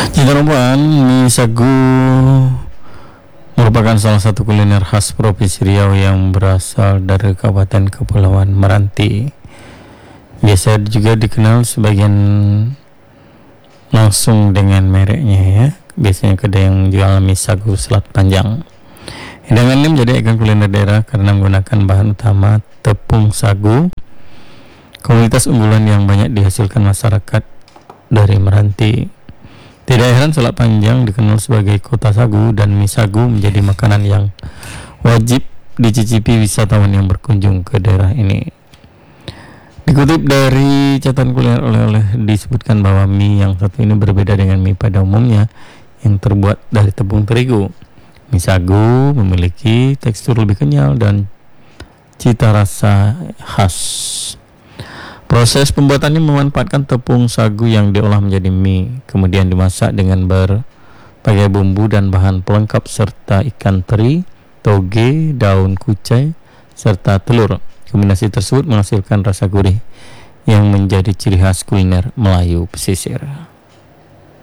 Cirebon, mie sagu merupakan salah satu kuliner khas Provinsi Riau yang berasal dari Kabupaten Kepulauan Meranti. Biasa juga dikenal sebagian langsung dengan mereknya ya. Biasanya kedai yang menjual mie sagu selat panjang. Hidangan ini menjadi ikon kuliner daerah karena menggunakan bahan utama tepung sagu, komoditas unggulan yang banyak dihasilkan masyarakat dari Meranti. Tidak heran selat panjang dikenal sebagai kota sagu dan mie sagu menjadi makanan yang wajib dicicipi wisatawan yang berkunjung ke daerah ini. Dikutip dari catatan kuliner oleh-oleh disebutkan bahwa mie yang satu ini berbeda dengan mie pada umumnya yang terbuat dari tepung terigu. Mie sagu memiliki tekstur lebih kenyal dan cita rasa khas. Proses pembuatannya memanfaatkan tepung sagu yang diolah menjadi mie, kemudian dimasak dengan berbagai bumbu dan bahan pelengkap serta ikan teri, toge, daun kucai, serta telur. Kombinasi tersebut menghasilkan rasa gurih yang menjadi ciri khas kuliner Melayu pesisir.